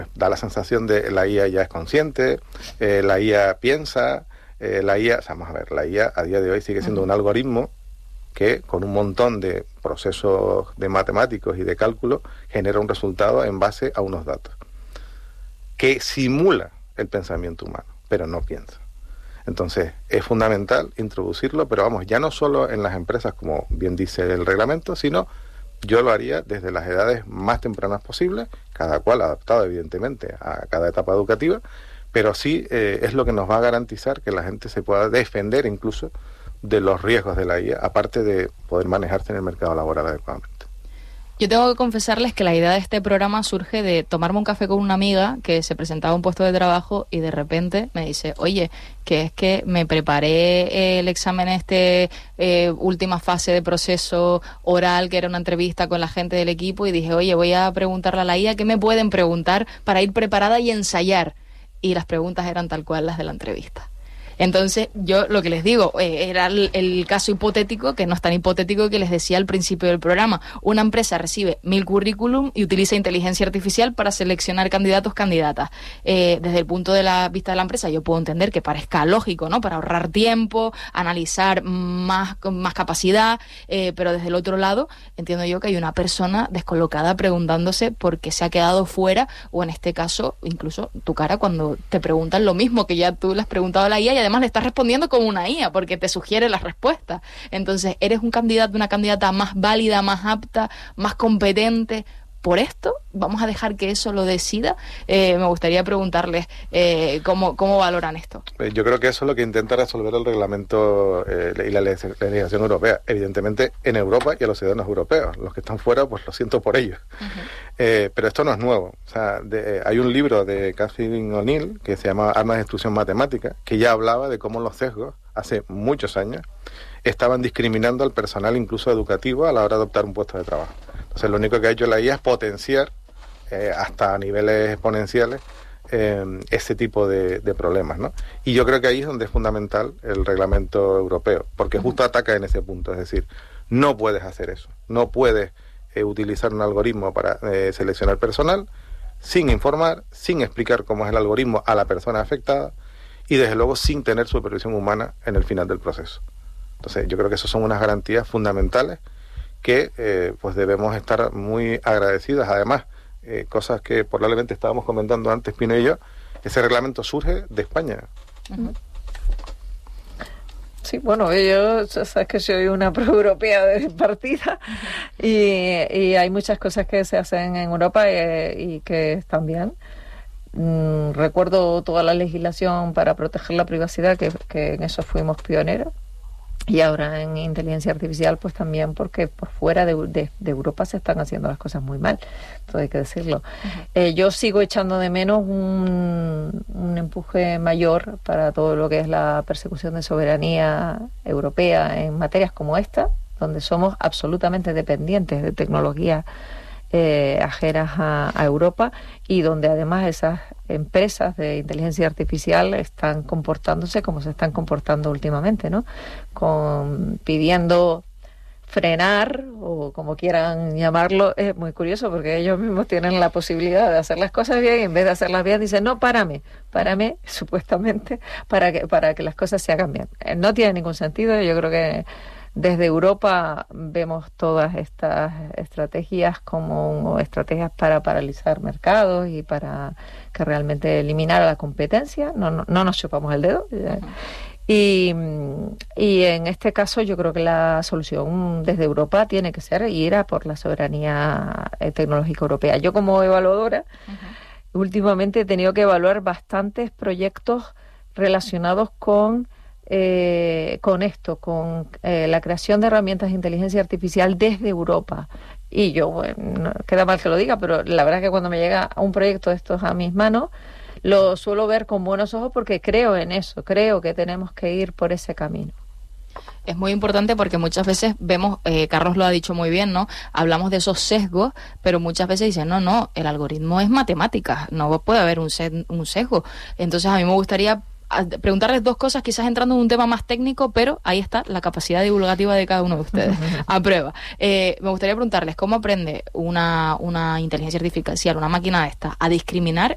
Da la sensación de la IA ya es consciente, la IA piensa, la IA, vamos a ver, la IA a día de hoy sigue siendo un algoritmo que con un montón de procesos de matemáticos y de cálculo genera un resultado en base a unos datos que simula el pensamiento humano, pero no piensa. Entonces, es fundamental introducirlo, pero vamos, ya no solo en las empresas, como bien dice el reglamento, sino yo lo haría desde las edades más tempranas posibles, cada cual adaptado evidentemente a cada etapa educativa, pero sí es lo que nos va a garantizar que la gente se pueda defender incluso de los riesgos de la IA, aparte de poder manejarse en el mercado laboral adecuadamente. Yo tengo que confesarles que la idea de este programa surge de tomarme un café con una amiga que se presentaba a un puesto de trabajo y de repente me dice, oye, que es que me preparé el examen última fase de proceso oral, que era una entrevista con la gente del equipo, y dije, oye, voy a preguntarle a la IA qué me pueden preguntar para ir preparada y ensayar. Y las preguntas eran tal cual las de la entrevista. Entonces, yo lo que les digo, era el caso hipotético, que no es tan hipotético, que les decía al principio del programa. Una empresa recibe 1000 currículum y utiliza inteligencia artificial para seleccionar candidatas. Desde el punto de la vista de la empresa, yo puedo entender que parezca lógico, ¿no? Para ahorrar tiempo, analizar con más capacidad, pero desde el otro lado, entiendo yo que hay una persona descolocada preguntándose por qué se ha quedado fuera, o en este caso, incluso tu cara cuando te preguntan lo mismo que ya tú le has preguntado a la IA, y además le estás respondiendo con una IA porque te sugiere las respuestas. Entonces, eres un candidato, una candidata más válida, más apta, más competente. Por esto, vamos a dejar que eso lo decida. Me gustaría preguntarles cómo valoran esto. Yo creo que eso es lo que intenta resolver el reglamento y la legislación europea. Evidentemente, en Europa y a los ciudadanos europeos. Los que están fuera, pues lo siento por ellos. Pero esto no es nuevo. O sea, hay un libro de Catherine O'Neill que se llama Armas de Destrucción Matemática, que ya hablaba de cómo los sesgos, hace muchos años, estaban discriminando al personal incluso educativo a la hora de adoptar un puesto de trabajo. Entonces, lo único que ha hecho la IA es potenciar hasta a niveles exponenciales ese tipo de problemas, ¿no? Y yo creo que ahí es donde es fundamental el reglamento europeo, porque justo ataca en ese punto, es decir, no puedes hacer eso, no puedes utilizar un algoritmo para seleccionar personal sin informar, sin explicar cómo es el algoritmo a la persona afectada y desde luego sin tener supervisión humana en el final del proceso. Entonces, yo creo que esas son unas garantías fundamentales que pues debemos estar muy agradecidas. Además, cosas que probablemente estábamos comentando antes, Pino y yo, ese reglamento surge de España. Sí, bueno, yo sabes que soy una pro-europea de partida y hay muchas cosas que se hacen en Europa y que están bien. Recuerdo toda la legislación para proteger la privacidad, que en eso fuimos pioneros. Y ahora en inteligencia artificial, pues también, porque por fuera de Europa se están haciendo las cosas muy mal, todo hay que decirlo. Yo sigo echando de menos un empuje mayor para todo lo que es la persecución de soberanía europea en materias como esta, donde somos absolutamente dependientes de tecnologías ajenas a Europa, y donde además esas empresas de inteligencia artificial están comportándose como se están comportando últimamente, ¿no? Pidiendo frenar, o como quieran llamarlo. Es muy curioso porque ellos mismos tienen la posibilidad de hacer las cosas bien, y en vez de hacerlas bien dicen, no, párame, supuestamente, para que las cosas se hagan bien. No tiene ningún sentido. Yo creo que desde Europa vemos todas estas estrategias como estrategias para paralizar mercados y para que realmente eliminar la competencia. No nos chupamos el dedo. Y en este caso yo creo que la solución desde Europa tiene que ser ir a por la soberanía tecnológica europea. Yo, como evaluadora, últimamente he tenido que evaluar bastantes proyectos relacionados con la creación de herramientas de inteligencia artificial desde Europa. Y yo, bueno, queda mal que lo diga, pero la verdad es que cuando me llega un proyecto de estos a mis manos, lo suelo ver con buenos ojos porque creo en eso, creo que tenemos que ir por ese camino. Es muy importante porque muchas veces vemos, Carlos lo ha dicho muy bien, ¿no? Hablamos de esos sesgos, pero muchas veces dicen, no, el algoritmo es matemática, no puede haber un sesgo. Entonces a mí me gustaría preguntarles dos cosas, quizás entrando en un tema más técnico, pero ahí está la capacidad divulgativa de cada uno de ustedes a prueba. Me gustaría preguntarles cómo aprende una inteligencia artificial, una máquina de esta, a discriminar